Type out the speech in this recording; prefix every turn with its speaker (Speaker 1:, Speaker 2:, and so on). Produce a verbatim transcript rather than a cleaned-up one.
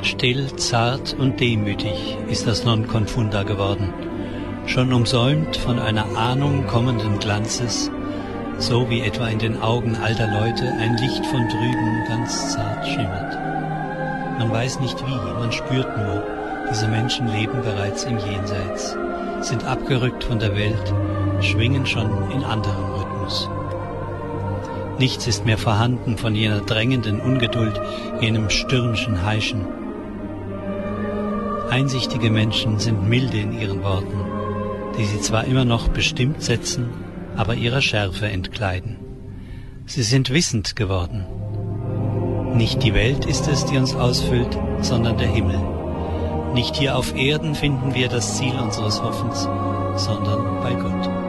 Speaker 1: Still, zart und demütig ist das Non-Confunda geworden, schon umsäumt von einer Ahnung kommenden Glanzes, so wie etwa in den Augen alter Leute ein Licht von drüben ganz zart schimmert. Man weiß nicht wie, man spürt nur, diese Menschen leben bereits im Jenseits, sind abgerückt von der Welt, schwingen schon in anderem Rhythmus. Nichts ist mehr vorhanden von jener drängenden Ungeduld, jenem stürmischen Heischen. Einsichtige Menschen sind milde in ihren Worten, die sie zwar immer noch bestimmt setzen, aber ihrer Schärfe entkleiden. Sie sind wissend geworden. Nicht die Welt ist es, die uns ausfüllt, sondern der Himmel. Nicht hier auf Erden finden wir das Ziel unseres Hoffens, sondern bei Gott.